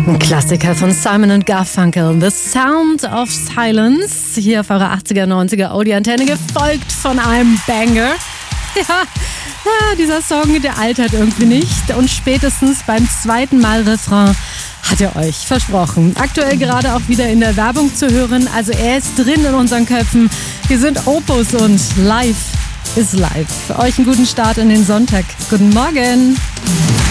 Ein Klassiker von Simon & Garfunkel, The Sound of Silence, hier auf eurer 80er, 90er Audi-Antenne, gefolgt von einem Banger. Ja, dieser Song, der altert irgendwie nicht und spätestens beim zweiten Mal Refrain hat er euch versprochen. Aktuell gerade auch wieder in der Werbung zu hören, also er ist drin in unseren Köpfen. Wir sind Opus und live ist live. Für euch einen guten Start in den Sonntag. Guten Morgen.